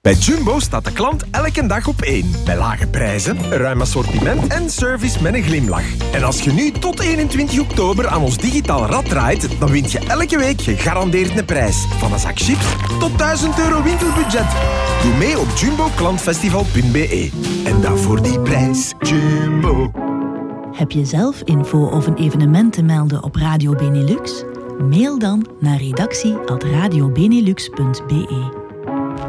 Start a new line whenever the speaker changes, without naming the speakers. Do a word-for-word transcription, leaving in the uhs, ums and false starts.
Bij Jumbo staat de klant elke dag op één. Bij lage prijzen, een ruim assortiment en service met een glimlach. En als je nu tot eenentwintig oktober aan ons digitaal rad draait, dan wint je elke week gegarandeerd een prijs. Van een zak chips tot duizend euro winkelbudget. Doe mee op jumbo klantfestival punt b e. En dat voor die prijs. Jumbo.
Heb je zelf info of een evenement te melden op Radio Benelux? Mail dan naar redactie at radio benelux punt b e.